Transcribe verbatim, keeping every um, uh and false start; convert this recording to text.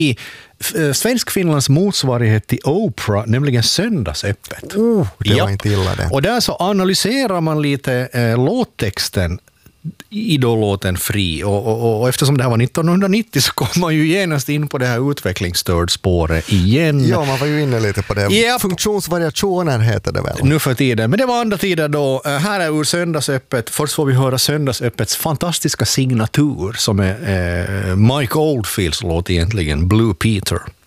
i f- Svensk-Finlands motsvarighet till Oprah, nämligen Söndagsöppet. Oh, det Ja. var inte illa det. Och där så analyserar man lite eh, låttexten i då låten Fri. Och, och, och eftersom det här var nittonhundranittio så kom man ju genast in på det här utvecklingsstördspåret igen. Ja, man var ju inne lite på det. Yep. Funktionsvariationer heter det väl? Nu för tiden. Men det var andra tider då. Här är ur Söndagsöppet. Först får vi höra Söndagsöppets fantastiska signatur som är eh, Mike Oldfields låt egentligen, Blue Peter.